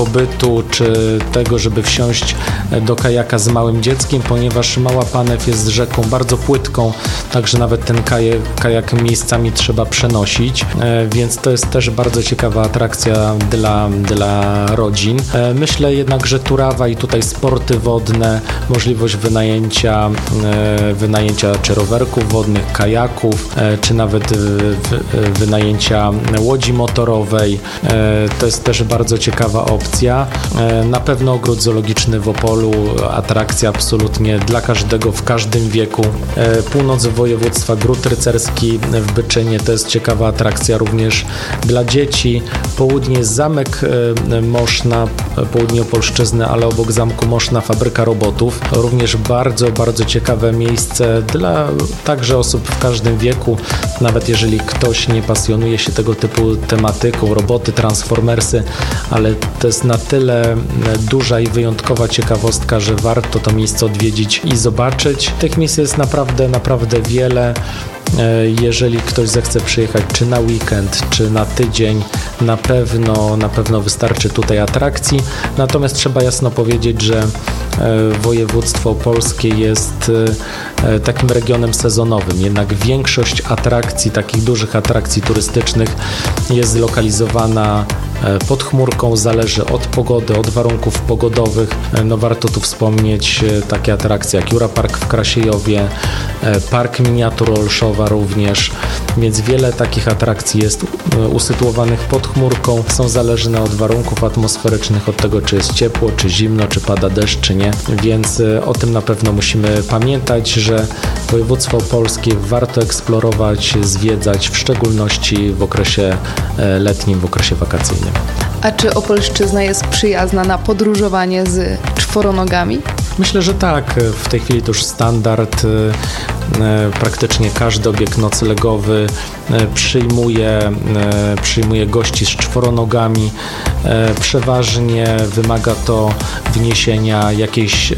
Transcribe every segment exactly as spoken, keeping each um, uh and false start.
pobytu, czy tego, żeby wsiąść do kajaka z małym dzieckiem, ponieważ Mała Panew jest rzeką bardzo płytką, także nawet ten kajak, kajak miejscami trzeba przenosić, więc to jest też bardzo ciekawa atrakcja dla, dla rodzin. Myślę jednak, że Turawa i tutaj sporty wodne, możliwość wynajęcia, wynajęcia czy rowerków wodnych, kajaków, czy nawet wynajęcia łodzi motorowej, to jest też bardzo ciekawa opcja. Na pewno ogród zoologiczny w Opolu, atrakcja absolutnie dla każdego, w każdym wieku. Północ województwa, Gród Rycerski w Byczynie, to jest ciekawa atrakcja również dla dzieci. Południe Zamek Moszna, południe Opolszczyzny, ale obok Zamku Moszna fabryka robotów. Również bardzo, bardzo ciekawe miejsce dla także osób w każdym wieku. Nawet jeżeli ktoś nie pasjonuje się tego typu tematyką, roboty, transformersy, ale to jest na tyle duża i wyjątkowa ciekawostka, że warto to miejsce odwiedzić i zobaczyć. Tych miejsc jest naprawdę, naprawdę wiele. Jeżeli ktoś zechce przyjechać czy na weekend, czy na tydzień, na pewno, na pewno wystarczy tutaj atrakcji. Natomiast trzeba jasno powiedzieć, że województwo opolskie jest takim regionem sezonowym. Jednak większość atrakcji, takich dużych atrakcji turystycznych jest zlokalizowana pod chmurką, zależy od pogody, od warunków pogodowych. No warto tu wspomnieć takie atrakcje jak Jura Park w Krasiejowie, Park Miniatur Olszowa również, więc wiele takich atrakcji jest usytuowanych pod chmurką, są zależne od warunków atmosferycznych, od tego, czy jest ciepło, czy zimno, czy pada deszcz, czy nie, więc o tym na pewno musimy pamiętać, że województwo opolskie warto eksplorować, zwiedzać, w szczególności w okresie letnim, w okresie wakacyjnym. A czy Opolszczyzna jest przyjazna na podróżowanie z czworonogami? Myślę, że tak. W tej chwili to już standard. Praktycznie każdy obiekt noclegowy przyjmuje, przyjmuje gości z czworonogami. Przeważnie wymaga to wniesienia jakiejś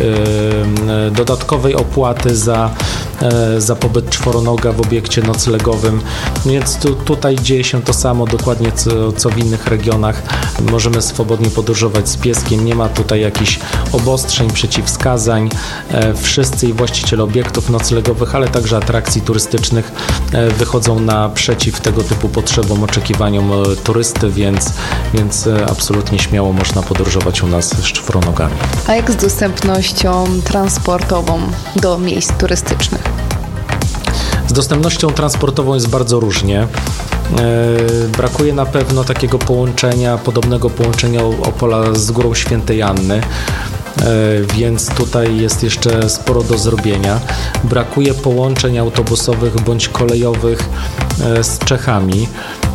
dodatkowej opłaty za, za pobyt czworonoga w obiekcie noclegowym, więc tu, tutaj dzieje się to samo dokładnie co, co w innych regionach. Możemy swobodnie podróżować z pieskiem, nie ma tutaj jakichś obostrzeń, przeciwwskazań. Wszyscy i właściciele obiektów noclegowych, ale także atrakcji turystycznych wychodzą naprzeciw tego typu potrzebom, oczekiwaniom turysty, więc, więc absolutnie śmiało można podróżować u nas z czworonogami. A jak z dostępnością transportową do miejsc turystycznych? Z dostępnością transportową jest bardzo różnie. Brakuje na pewno takiego połączenia, podobnego połączenia Opola z Górą Świętej Anny, więc tutaj jest jeszcze sporo do zrobienia. Brakuje połączeń autobusowych bądź kolejowych z Czechami.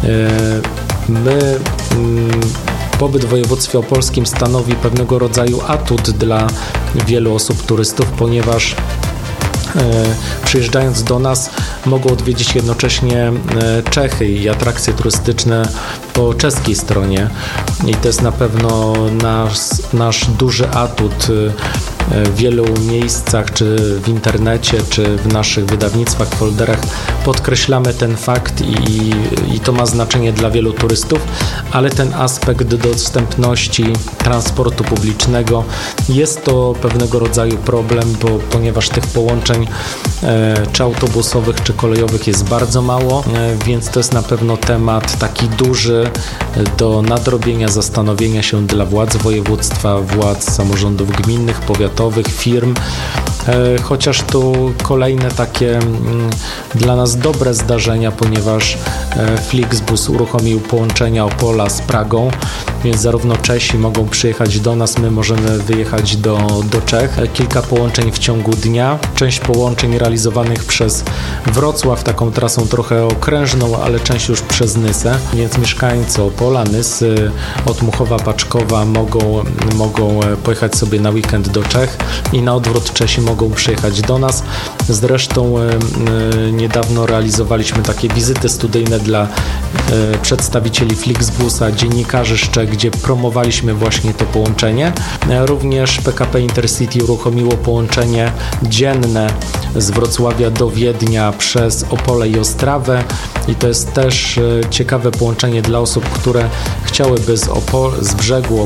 My Pobyt w województwie opolskim stanowi pewnego rodzaju atut dla wielu osób turystów, ponieważ przyjeżdżając do nas mogą odwiedzić jednocześnie Czechy i atrakcje turystyczne po czeskiej stronie i to jest na pewno nasz, nasz duży atut. W wielu miejscach, czy w internecie, czy w naszych wydawnictwach, folderach podkreślamy ten fakt i, i to ma znaczenie dla wielu turystów, ale ten aspekt dostępności transportu publicznego jest to pewnego rodzaju problem, bo ponieważ tych połączeń e, czy autobusowych, czy kolejowych jest bardzo mało, e, więc to jest na pewno temat taki duży do nadrobienia, zastanowienia się dla władz województwa, władz samorządów gminnych, powiatowych, firm, chociaż tu kolejne takie dla nas dobre zdarzenia, ponieważ Flixbus uruchomił połączenia Opola z Pragą, więc zarówno Czesi mogą przyjechać do nas, my możemy wyjechać do, do Czech. Kilka połączeń w ciągu dnia, część połączeń realizowanych przez Wrocław, taką trasą trochę okrężną, ale część już przez Nysę, więc mieszkańcy Opola, Nysy, od Muchowa, Paczkowa mogą, mogą pojechać sobie na weekend do Czech i na odwrót Czesi mogą przyjechać do nas. Zresztą e, niedawno realizowaliśmy takie wizyty studyjne dla e, przedstawicieli Flixbusa, dziennikarzy z Czech, gdzie promowaliśmy właśnie to połączenie. E, również P K P Intercity uruchomiło połączenie dzienne z Wrocławia do Wiednia przez Opole i Ostrawę i to jest też e, ciekawe połączenie dla osób, które chciałyby z, Opol- z brzegu